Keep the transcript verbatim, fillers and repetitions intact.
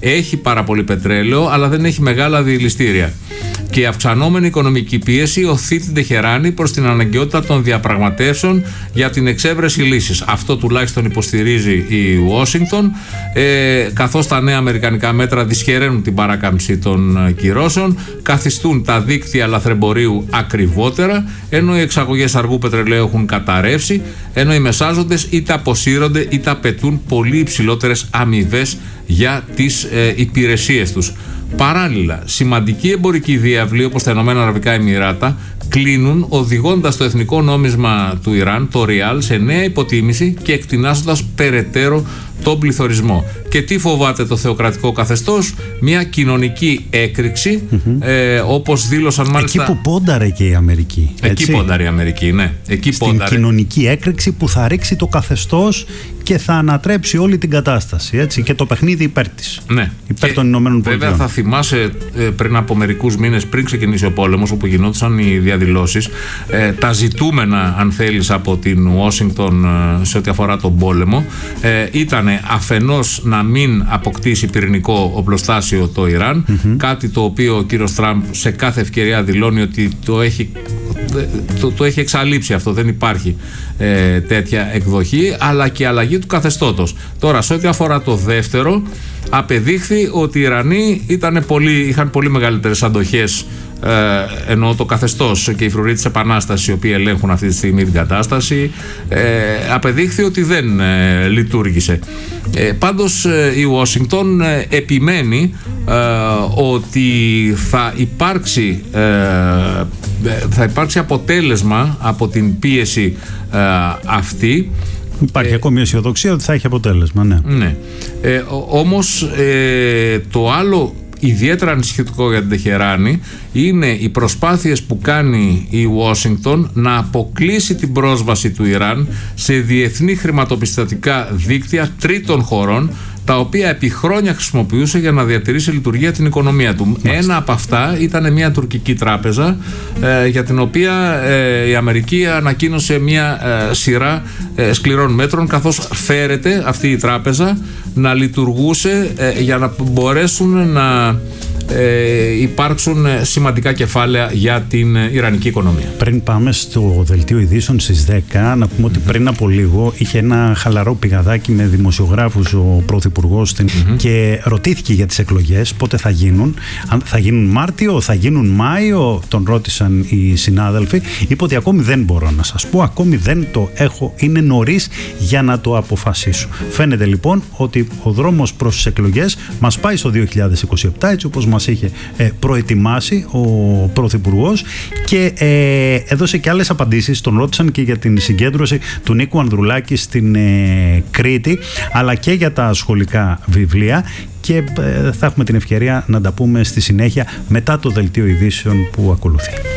έχει πάρα πολύ πετρέλαιο, αλλά δεν έχει μεγάλα διελιστήρια. Και η αυξανόμενη οικονομική πίεση οθεί την Τεχεράνη προς την αναγκαιότητα των διαπραγματεύσεων για την εξέβρεση λύσης. Αυτό τουλάχιστον υποστηρίζει η Ουάσιγκτον, ε, καθώς τα νέα αμερικανικά μέτρα δυσχεραίνουν την παράκαμψη των κυρώσεων, καθιστούν τα δίκτυα λαθρεμπορίου ακριβότερα, ενώ οι εξαγωγές αργού πετρελαίου έχουν καταρρεύσει, ενώ οι μεσάζοντες είτε αποσύρονται είτε απαιτούν πολύ υψηλότερες αμοιβές για τις ε, υπηρεσίες τους. Παράλληλα, σημαντικοί εμπορικοί διάβλοι όπως τα Ηνωμένα Αραβικά Εμιράτα κλείνουν, οδηγώντας το εθνικό νόμισμα του Ιράν, το ριάλ, σε νέα υποτίμηση και εκτινάζοντας περαιτέρω τον πληθωρισμό. Και τι φοβάται το θεοκρατικό καθεστώς? Μια κοινωνική έκρηξη, mm-hmm. ε, όπως δήλωσαν μάλιστα... Εκεί που πόνταρε και η Αμερική. Εκεί έτσι? Πόνταρε η Αμερική, ναι. Εκεί Στην πόνταρε. κοινωνική έκρηξη που θα ρίξει το καθεστώς και θα ανατρέψει όλη την κατάσταση, έτσι, και το παιχνίδι υπέρ της. Ναι. Υπέρ και των Ηνωμένων Πολιτειών. Βέβαια θα θυμάσαι ε, πριν από μερικούς μήνες, πριν ξεκινήσει ο πόλεμος, όπου γινόντουσαν οι διαδηλώσεις, ε, τα ζητούμενα, αν θέλεις, από την Ουάσιγκτον ε, σε ό,τι αφορά τον πόλεμο, ε, ήταν αφενός να μην αποκτήσει πυρηνικό οπλοστάσιο το Ιράν, mm-hmm. κάτι το οποίο ο κύριος Τραμπ σε κάθε ευκαιρία δηλώνει ότι το έχει, το, το έχει εξαλείψει αυτό, δεν υπάρχει ε, τέτοια εκδοχή, αλλά και αλλαγή του καθεστώτος. Τώρα, σε ό,τι αφορά το δεύτερο, απεδείχθη ότι οι Ιρανοί ήταν πολύ, είχαν πολύ μεγαλύτερες αντοχές, ε, ενώ το καθεστώς και οι φρουροί της Επανάστασης, οι οποίοι ελέγχουν αυτή τη στιγμή την κατάσταση, ε, απεδείχθη ότι δεν ε, λειτουργήσε. Ε, πάντως ε, η Ουάσιγκτον ε, επιμένει ε, ότι θα υπάρξει, ε, θα υπάρξει αποτέλεσμα από την πίεση ε, αυτή. Υπάρχει ε, ακόμη αισιοδοξία ότι θα έχει αποτέλεσμα, ναι. ναι. Ε, όμως ε, το άλλο ιδιαίτερα ανησυχητικό για την Τεχεράνη είναι οι προσπάθειες που κάνει η Ουάσιγκτον να αποκλείσει την πρόσβαση του Ιράν σε διεθνή χρηματοπιστωτικά δίκτυα τρίτων χωρών, τα οποία επί χρόνια χρησιμοποιούσε για να διατηρήσει λειτουργία την οικονομία του. Μάλιστα. Ένα από αυτά ήταν μια τουρκική τράπεζα, ε, για την οποία ε, η Αμερική ανακοίνωσε μια ε, σειρά ε, σκληρών μέτρων, καθώς φέρεται αυτή η τράπεζα να λειτουργούσε ε, για να μπορέσουν να ε, υπάρξουν σημαντικά κεφάλαια για την ιρανική οικονομία. Πριν πάμε στο δελτίο ειδήσεων στις δέκα, να πούμε ότι πριν από λίγο είχε ένα χαλαρό πηγαδάκι με δημοσιογράφους ο Πρωθυπουργός mm-hmm. και ρωτήθηκε για τις εκλογές, πότε θα γίνουν, αν θα γίνουν Μάρτιο, θα γίνουν Μάιο, τον ρώτησαν οι συνάδελφοι. Είπε ότι ακόμη δεν μπορώ να σας πω, ακόμη δεν το έχω, είναι νωρίς για να το αποφασίσω. Φαίνεται λοιπόν ότι ο δρόμος προς τις εκλογές μας πάει στο δύο χιλιάδες είκοσι επτά, έτσι όπως μας είχε ε, προετοιμάσει ο Πρωθυπουργός, και ε, έδωσε και άλλες απαντήσεις. Τον ρώτησαν και για την συγκέντρωση του Νίκου Ανδρουλάκη στην ε, Κρήτη, αλλά και για τα σχολικά βιβλία, και ε, θα έχουμε την ευκαιρία να τα πούμε στη συνέχεια μετά το δελτίο ειδήσεων που ακολουθεί.